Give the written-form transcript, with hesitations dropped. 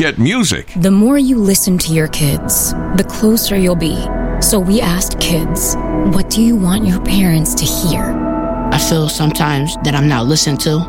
get music. The more you listen to your kids, the closer you'll be. So we asked kids, what do you want your parents to hear? I feel sometimes that I'm not listened to.